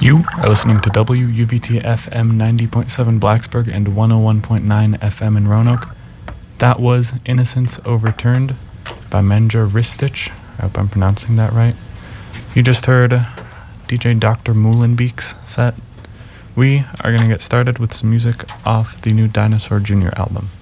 You are listening to WUVT FM 90.7 Blacksburg and 101.9 FM in Roanoke. That was Innocence Overturned by Menja Ristich. I hope I'm pronouncing that right. You just heard DJ Dr. Moolenbeek's set. We are going to get started with some music off the new Dinosaur Jr. album.